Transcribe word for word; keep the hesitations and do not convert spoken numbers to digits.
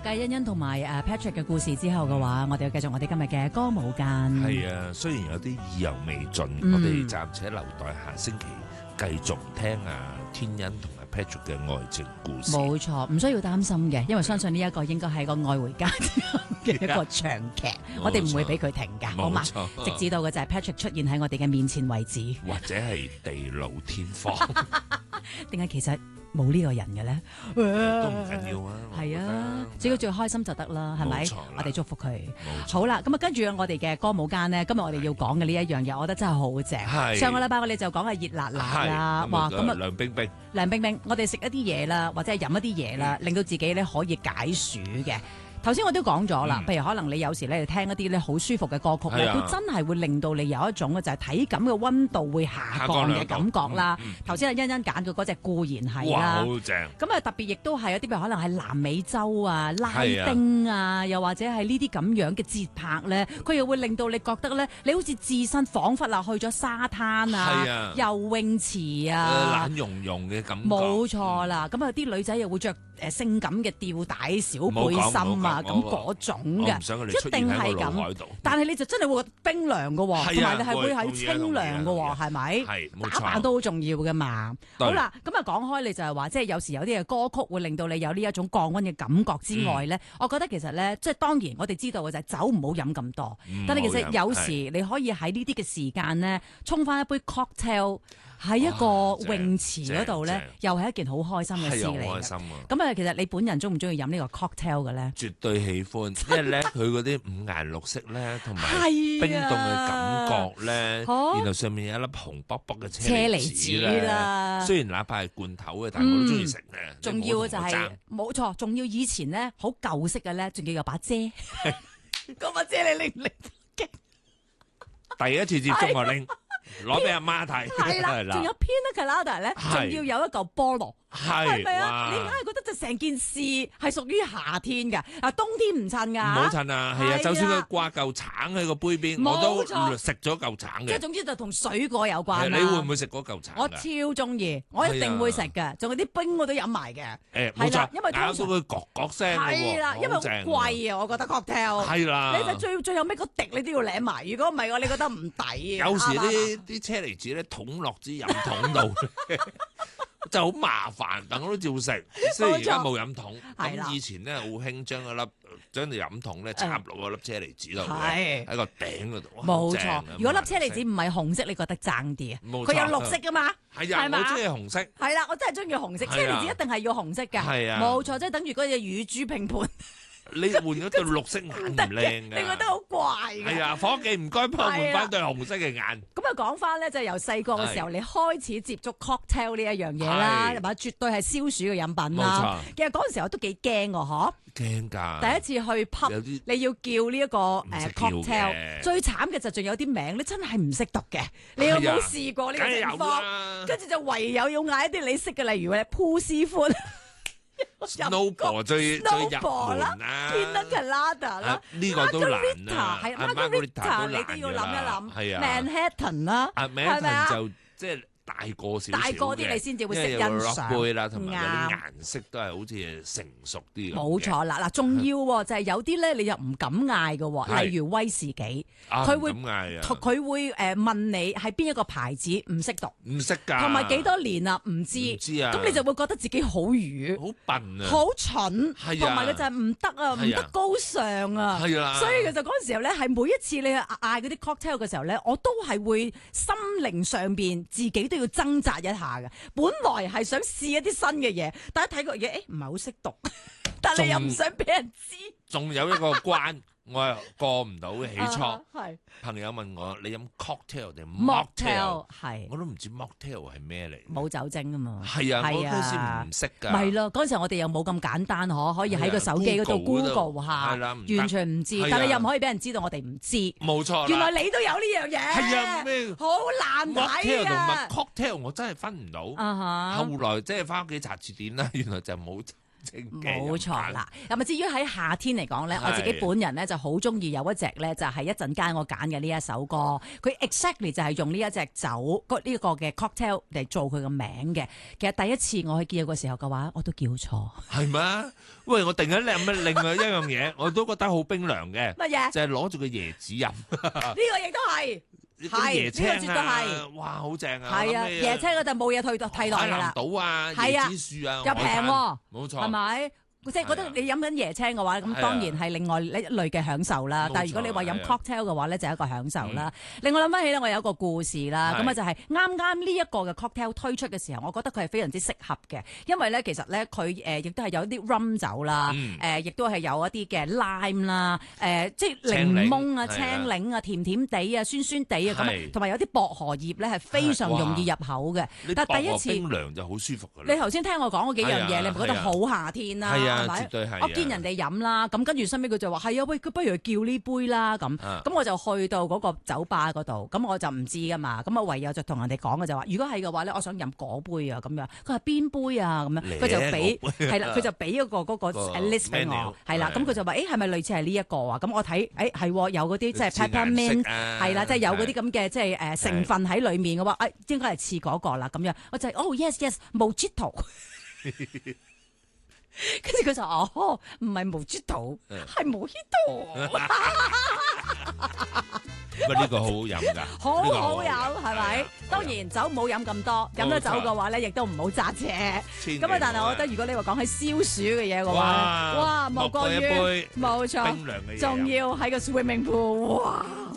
繼欣欣同埋誒 Patrick 嘅故事之後嘅話，我哋要繼續我哋今日嘅歌舞間。 係啊，雖然有啲意猶未盡， 嗯、 我哋暫且留待下星期繼續聽啊天欣同埋 Patrick 嘅愛情故事。 冇錯，唔需要擔心嘅，因為相信呢一個應該係個愛回家嘅一個長劇，我哋唔會俾佢停㗎，好嘛？直至到嘅就係 Patrick 出現喺我哋嘅面前為止， 或者係地老天荒， 定係其實冇呢個人嘅咧， 都唔緊要啊。 係啊，只要最開心就得啦，係咪？我哋祝福佢。好啦，咁啊，跟住我哋嘅歌舞間呢，今日我哋要講嘅呢一樣嘢，我覺得真係好正。上個禮拜我哋就講係熱辣辣啦，哇！咁啊， 涼冰冰， 涼冰冰，我哋食一啲嘢啦，或者係飲一啲嘢啦，令到自己咧可以解暑嘅。頭先我都講咗啦，譬如可能你有時咧聽一啲咧好舒服嘅歌曲咧，佢真係會令到你有一種嘅就係體感嘅溫度會下降嘅感覺啦。頭先阿欣欣揀嘅嗰隻固然係啦， 好正。 咁啊特別亦都係有啲譬如可能係南美洲啊、拉丁啊，又或者係呢啲咁樣嘅節拍咧，佢又會令到你覺得咧，你好似置身彷彿啦去咗沙灘啊、游泳池啊， 懶融融嘅感覺。 冇錯啦，咁啊啲女仔又會着誒性感嘅吊帶小背心啊。咁嗰種嘅，一定係咁。但係你就真係會冰涼嘅喎，同埋你係會喺清涼嘅喎，係咪？打扮都好重要嘅嘛。好啦，咁啊講開，你就係話，即係有時有啲嘅歌曲會令到你有呢一種降溫嘅感覺之外咧，我覺得其實咧，即係當然我哋知道嘅就係酒唔好飲咁多，但係其實有時你可以喺呢啲嘅時間咧，沖翻一杯 cocktail。喺一個泳池嗰度咧，又係一件好開心嘅事嚟嘅。咁啊，其實你本人中唔中意飲呢個 cocktail 嘅咧？ 絕對喜歡，因為咧佢嗰啲五顏六色咧，同埋冰凍嘅感覺咧，然後上面有一粒紅卜卜嘅車厘子啦。雖然哪怕係罐頭嘅，但係我都中意食嘅。 仲要就係冇錯，仲要以前咧好舊式嘅咧，仲要有把遮。嗰把遮你拎唔拎？ 第一次接觸我拎。攞俾阿媽睇， 係啦，仲有 Pina Colada 咧，仲要有一嚿菠蘿，係咪啊？你硬係覺得就成件事係屬於夏天㗎，啊冬天唔襯㗎， 唔好襯啊！係啊，就算佢掛嚿橙喺個杯邊，我都食咗嚿橙嘅。 即係總之就同水果有關啦。 你會唔會食嗰嚿橙？ 我超中意，我一定會食嘅，仲有啲冰我都飲埋嘅。 誒，冇錯， 因為搞到佢角角聲嘅喎， 係啦，因為好貴啊，我覺得 cocktail 係啦， 你就最最後尾嗰滴你都要舐埋，如果唔係我你覺得唔抵。 有時啲啲車厘子咧捅落支飲筒度。就好麻煩，但我都照食。雖然而家冇飲筒，咁以前咧好興將嗰粒將條飲筒咧插落嗰粒車厘子度，喺個頂嗰度。 冇錯，如果粒車厘子唔係紅色，你覺得爭啲啊？佢有綠色噶嘛？ 係啊，我中意紅色。 係啦，我真係中意紅色。車厘子一定係要紅色㗎。係啊，冇錯，即係等於嗰隻乳豬拼盤。 你換咗對綠色眼唔靚㗎， 你覺得好怪㗎？ 係啊，伙計唔該幫我換翻對紅色嘅眼。 咁啊講翻咧，就係由細個嘅時候，你開始接觸 cocktail 呢一樣嘢啦，係嘛？絕對係消暑嘅飲品啦。其實嗰陣時候都幾驚㗎，嗬？ 驚㗎！ 第一次去 pub，你要叫呢一個誒 cocktail，最慘嘅就仲有啲名，你真係唔識讀嘅。你有冇試過呢個情況？跟住就唯有要嗌一啲你識嘅，例如咧 Pussyfoot。 Snowball 最最入門啦 Pina Colada 啦， 呢個都難啊， 係 Margarita 你都要諗一諗， 係啊 Manhattan 啦， 係咪啊？就即係。大個少少大個啲你先至會識欣賞杯啦，同埋嗰啲顏色都係好似成熟啲。 冇錯啦，嗱，仲要就係有啲咧，你又唔敢嗌嘅，例如威士忌，佢會佢會誒問你係邊一個牌子，唔識讀， 唔識㗎， 同埋幾多年啦，唔知， 唔知啊， 咁你就會覺得自己好愚， 好笨啊， 好蠢，同埋佢就係唔得啊，唔得高尚啊， 係啦， 所以其實嗰陣時候咧，係每一次你嗌嗰啲 cocktail 嘅時候咧，我都係會心靈上邊自己都要掙扎一下嘅，本來係想試一啲新嘅嘢，但係睇個嘢，誒唔係好識讀，但係又唔想俾人知， 仲有一個關。我係過唔到嘅起初， 係朋友問我你飲 cocktail 定 mocktail，係我都唔知 mocktail 係咩嚟， 冇酒精啊嘛， 係啊，我嗰時唔識㗎， 咪咯，嗰陣時我哋又冇咁簡單可，可以喺個手機嗰度 Google 下，完全唔知，但係又唔可以俾人知道我哋唔知， 冇錯， 原來你都有呢樣嘢， 係啊，咩好難睇啊 ，mocktail 同 cocktail 我真係分唔到，後來即係翻屋企查字典啦，原來就冇。 清嘅。 冇錯啦。咁啊，至於喺夏天嚟講咧，我自己本人咧就好中意有一隻咧，就係一陣間我揀嘅呢一首歌，佢 exactly 就係用呢一隻酒呢個嘅 cocktail 嚟做佢個名嘅。其實第一次我去見佢嘅時候嘅話，我都叫錯。係咩？喂，我突然間諗起另外一樣嘢，我都覺得好冰涼嘅。 乜嘢？ 就係攞住個椰子飲。 呢個亦都係。係，呢個絕對係， 哇，好正啊！ 係啊，椰青嗰就冇嘢替替代㗎啦。 海南島啊，椰子樹啊， 又平喎， 冇錯， 係咪？即係覺得你飲緊椰青嘅話，咁當然係另外一類嘅享受啦。但係如果你話飲 cocktail 嘅話咧，就係一個享受啦。令我諗翻起咧，我有一個故事啦。咁啊就係啱啱呢一個嘅 cocktail 推出嘅時候，我覺得佢係非常之適合嘅，因為咧其實咧佢誒亦都係有啲 rum 酒啦，誒亦都係有一啲嘅 lime 啦，誒即係檸檬啊、青檸啊、甜甜地啊、酸酸地啊咁，同埋有啲薄荷葉咧係非常容易入口嘅。但係第一次冰涼就好舒服㗎啦。 你頭先聽我講嗰幾樣嘢，你唔覺得好夏天啦？ 係咪？絕對係。 我見人哋飲啦，咁跟住身邊佢就話係啊，喂，佢不如叫呢杯啦咁。咁、啊、我就去到嗰個酒吧嗰度，咁我就唔知噶嘛。咁我唯有就同人哋講嘅就話，如果係嘅話咧，我想飲嗰杯啊咁樣。佢話邊杯啊咁樣，佢就俾係啦，佢就俾一個嗰個 list 俾我，係啦。咁佢就話誒係咪類似係呢一個啊？咁我睇誒係有嗰啲即係 peppermint 係啦，即係有嗰啲咁嘅即係誒成分喺裡面嘅話，誒應該係似嗰個啦咁樣。我就係哦 yes yes Mojito。跟住佢就哦，唔係Mojito，係Mojito。 喂，呢個好好飲㗎， 好好飲係咪？當然酒唔好飲咁多，飲咗酒嘅話咧，亦都唔好揸車。咁啊，但係我覺得如果你話講起消暑嘅嘢嘅話，哇，莫過於冇錯，仲要喺個 swimming pool，哇！